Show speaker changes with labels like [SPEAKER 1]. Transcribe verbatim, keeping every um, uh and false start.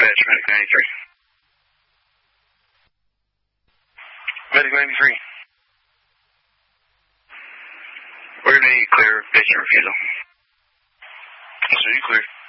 [SPEAKER 1] Dispatch, Medic ninety-three. Medic ninety-three. We're going to need clear patient refusal. So you clear.